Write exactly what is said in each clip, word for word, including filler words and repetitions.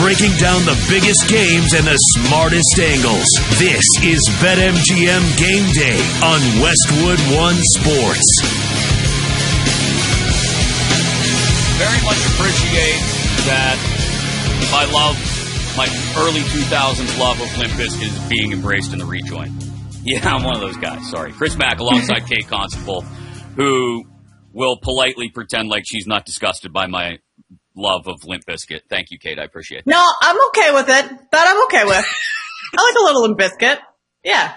breaking down the biggest games and the smartest angles. This is BetMGM Game Day on Westwood One Sports. Very much appreciate that my love, my early two thousands love of Limp Bizkit is being embraced in the rejoin. Yeah, I'm one of those guys. Sorry. Chris Mack alongside Kate Constable, who will politely pretend like she's not disgusted by my love of Limp Bizkit. Thank you, Kate. I appreciate that. No, I'm okay with it. That I'm okay with. I like a little Limp Bizkit. Yeah.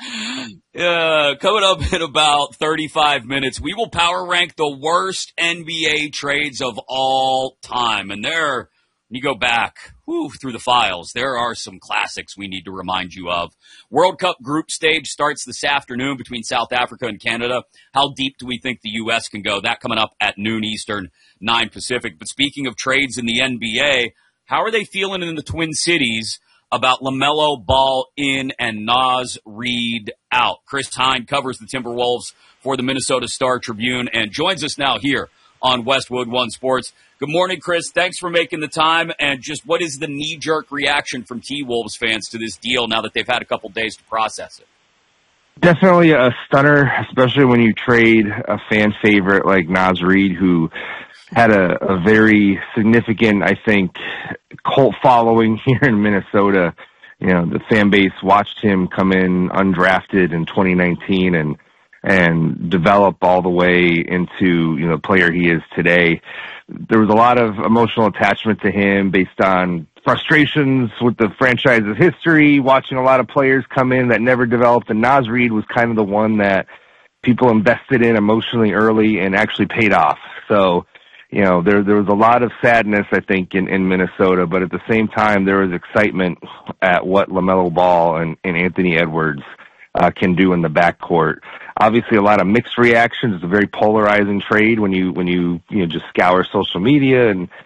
Uh, coming up in about thirty-five minutes, we will power rank the worst N B A trades of all time. And there, when you go back whew, through the files, there are some classics we need to remind you of. World Cup group stage starts this afternoon between South Africa and Canada. How deep do we think the U S can go? That coming up at noon Eastern, nine Pacific. But speaking of trades in the N B A, how are they feeling in the Twin Cities about LaMelo Ball in and Naz Reid out? Chris Hine covers the Timberwolves for the Minnesota Star Tribune and joins us now here on Westwood One Sports. Good morning, Chris. Thanks for making the time. And just what is the knee-jerk reaction from T-Wolves fans to this deal now that they've had a couple days to process it? Definitely a stunner, especially when you trade a fan favorite like Naz Reid, who had a, a very significant, I think, cult following here in Minnesota. You know, the fan base watched him come in undrafted in twenty nineteen and and develop all the way into, you know, the player he is today. There was a lot of emotional attachment to him based on frustrations with the franchise's history, watching a lot of players come in that never developed, and Naz Reid was kind of the one that people invested in emotionally early and actually paid off. So, you know, there there was a lot of sadness, I think, in, in Minnesota, but at the same time, there was excitement at what LaMelo Ball and, and Anthony Edwards uh, can do in the backcourt. Obviously, a lot of mixed reactions. It's a very polarizing trade when you when you you know just scour social media and